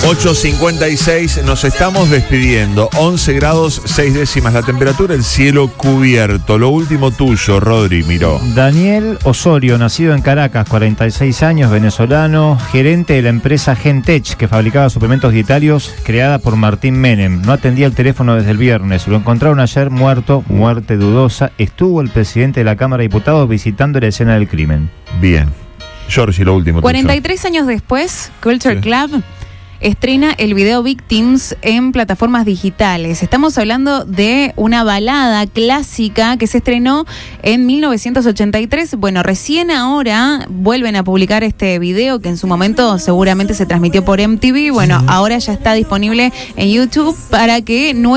8:56, nos estamos despidiendo. 11 grados 6 décimas la temperatura, el cielo cubierto. Lo último tuyo, Rodri, miró. Daniel Osorio, nacido en Caracas, 46 años, venezolano, gerente de la empresa Gentech, que fabricaba suplementos dietarios, creada por Martín Menem. No atendía el teléfono desde el viernes. Lo encontraron ayer muerto, muerte dudosa. Estuvo el presidente de la Cámara de Diputados visitando la escena del crimen. Bien. Georgie, lo último tuyo. 43 años después, Culture Club estrena el video Victims en plataformas digitales. Estamos hablando de una balada clásica que se estrenó en 1983. Bueno, recién ahora vuelven a publicar este video que en su momento seguramente se transmitió por MTV. Bueno, ahora ya está disponible en YouTube para que las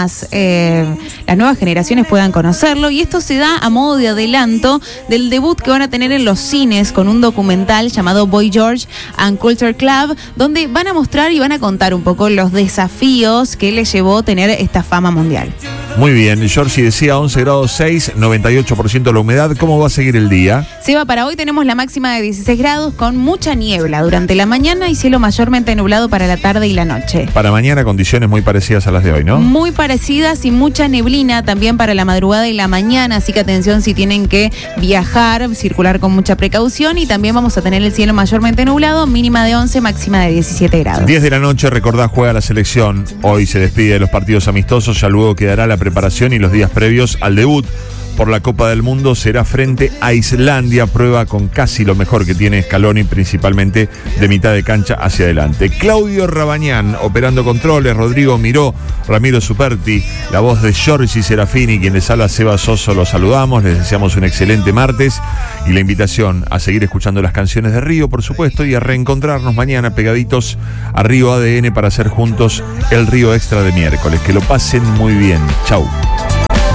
nuevas generaciones puedan conocerlo. Y esto se da a modo de adelanto del debut que van a tener en los cines con un documental llamado Boy George and Culture Club, donde van a mostrar y van a contar un poco los desafíos que les llevó tener esta fama mundial. Muy bien, Georgie decía 11 grados 6, 98% la humedad. ¿Cómo va a seguir el día? Seba, para hoy tenemos la máxima de 16 grados con mucha niebla durante la mañana y cielo mayormente nublado para la tarde y la noche. Para mañana condiciones muy parecidas a las de hoy, ¿no? Muy parecidas y mucha neblina también para la madrugada y la mañana, así que atención si tienen que viajar, circular con mucha precaución, y también vamos a tener el cielo mayormente nublado, mínima de 11, máxima de 17 grados. 10 de la noche, recordá, juega la selección. Hoy se despide de los partidos amistosos, ya luego quedará la preparación y los días previos al debut por la Copa del Mundo. Será frente a Islandia, prueba con casi lo mejor que tiene Scaloni, principalmente de mitad de cancha hacia adelante. Claudio Rabañán operando controles, Rodrigo Miró, Ramiro Superti, la voz de Giorgi Serafini, quien les habla, Seba Soso, los saludamos, les deseamos un excelente martes y la invitación a seguir escuchando las canciones de Río, por supuesto, y a reencontrarnos mañana pegaditos a Río ADN para hacer juntos el Río Extra de miércoles. Que lo pasen muy bien. Chau.